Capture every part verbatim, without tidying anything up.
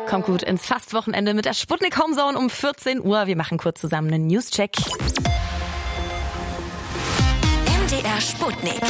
Kommt gut ins Fastwochenende mit der Sputnik Homezone um vierzehn Uhr. Wir machen kurz zusammen einen Newscheck. M D R Sputnik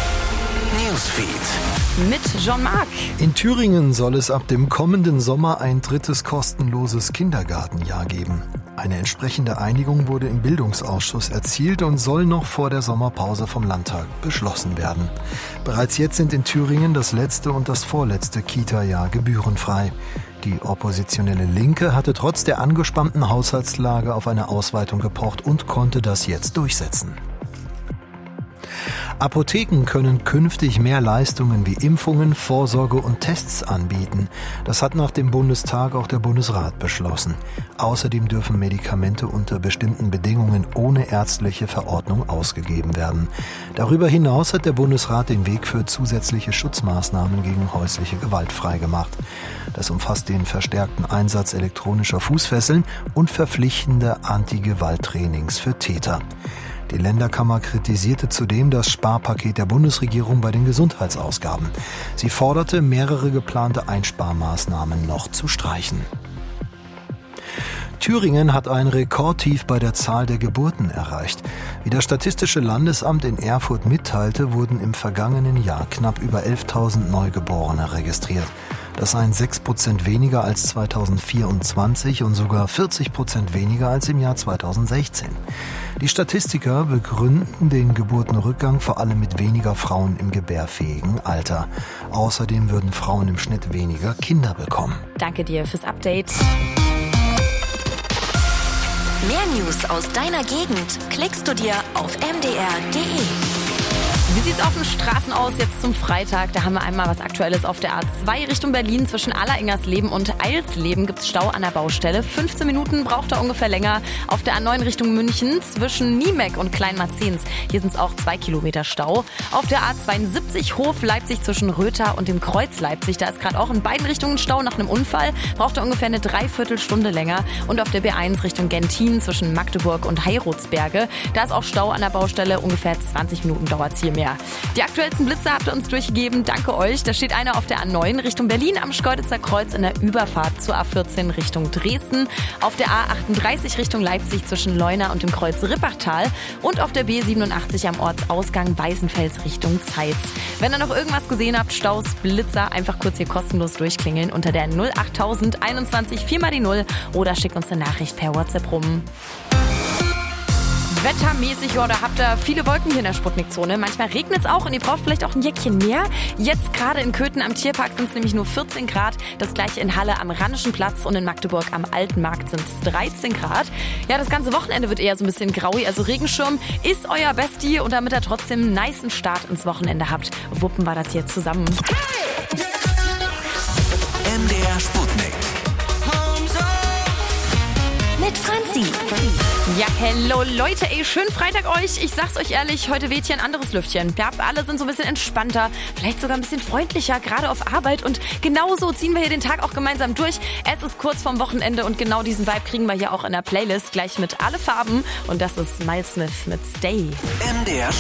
Newsfeed Mit Jean-Marc. In Thüringen soll es ab dem kommenden Sommer ein drittes kostenloses Kindergartenjahr geben. Eine entsprechende Einigung wurde im Bildungsausschuss erzielt und soll noch vor der Sommerpause vom Landtag beschlossen werden. Bereits jetzt sind in Thüringen das letzte und das vorletzte Kita-Jahr gebührenfrei. Die oppositionelle Linke hatte trotz der angespannten Haushaltslage auf eine Ausweitung gepocht und konnte das jetzt durchsetzen. Apotheken können künftig mehr Leistungen wie Impfungen, Vorsorge und Tests anbieten. Das hat nach dem Bundestag auch der Bundesrat beschlossen. Außerdem dürfen Medikamente unter bestimmten Bedingungen ohne ärztliche Verordnung ausgegeben werden. Darüber hinaus hat der Bundesrat den Weg für zusätzliche Schutzmaßnahmen gegen häusliche Gewalt freigemacht. Das umfasst den verstärkten Einsatz elektronischer Fußfesseln und verpflichtende Anti-Gewalt-Trainings für Täter. Die Länderkammer kritisierte zudem das Sparpaket der Bundesregierung bei den Gesundheitsausgaben. Sie forderte, mehrere geplante Einsparmaßnahmen noch zu streichen. Thüringen hat ein Rekordtief bei der Zahl der Geburten erreicht. Wie das Statistische Landesamt in Erfurt mitteilte, wurden im vergangenen Jahr knapp über elftausend Neugeborene registriert. Das seien sechs Prozent weniger als zweitausendvierundzwanzig und sogar vierzig Prozent weniger als im Jahr zweitausendsechzehn. Die Statistiker begründen den Geburtenrückgang vor allem mit weniger Frauen im gebärfähigen Alter. Außerdem würden Frauen im Schnitt weniger Kinder bekommen. Danke dir fürs Update. Mehr News aus deiner Gegend klickst du dir auf m d r punkt d e. Wie sieht's auf den Straßen aus jetzt zum Freitag? Da haben wir einmal was Aktuelles auf der A zwei Richtung Berlin. Zwischen Alleringersleben und Eilsleben gibt's Stau an der Baustelle. fünfzehn Minuten braucht er ungefähr länger. Auf der A neun Richtung München zwischen Niemek und Kleinmarzens. Hier sind's auch zwei Kilometer Stau. Auf der A zweiundsiebzig Hof Leipzig zwischen Rötha und dem Kreuz Leipzig. Da ist gerade auch in beiden Richtungen Stau nach einem Unfall. Braucht er ungefähr eine Dreiviertelstunde länger. Und auf der B eins Richtung Gentin zwischen Magdeburg und Heirotsberge. Da ist auch Stau an der Baustelle. Ungefähr zwanzig Minuten dauert's hier mehr. Die aktuellsten Blitze habt ihr uns durchgegeben. Danke euch. Da steht einer auf der A neun Richtung Berlin am Schkeuditzer Kreuz in der Überfahrt zur A vierzehn Richtung Dresden. Auf der A achtunddreißig Richtung Leipzig zwischen Leuna und dem Kreuz Rippachtal. Und auf der B siebenundachtzig am Ortsausgang Weißenfels Richtung Zeitz. Wenn ihr noch irgendwas gesehen habt, Staus, Blitzer, einfach kurz hier kostenlos durchklingeln unter der null achttausend einundzwanzig vier mal die null oder schickt uns eine Nachricht per WhatsApp rum. Wettermäßig, ja, da habt ihr viele Wolken hier in der Sputnik-Zone. Manchmal regnet es auch und ihr braucht vielleicht auch ein Jäckchen mehr. Jetzt gerade in Köthen am Tierpark sind es nämlich nur vierzehn Grad. Das gleiche in Halle am Rheinischen Platz und in Magdeburg am Alten Markt sind es dreizehn Grad. Ja, das ganze Wochenende wird eher so ein bisschen graui. Also Regenschirm ist euer Bestie und damit ihr trotzdem einen nicen Start ins Wochenende habt, wuppen wir das hier zusammen. M D R Sputnik mit Franzi. Ja, hello Leute, ey, schönen Freitag euch. Ich sag's euch ehrlich, heute weht hier ein anderes Lüftchen. Ja, alle sind so ein bisschen entspannter, vielleicht sogar ein bisschen freundlicher, gerade auf Arbeit. Und genauso ziehen wir hier den Tag auch gemeinsam durch. Es ist kurz vorm Wochenende und genau diesen Vibe kriegen wir hier auch in der Playlist gleich mit Alle Farben. Und das ist Miles Smith mit Stay. M D R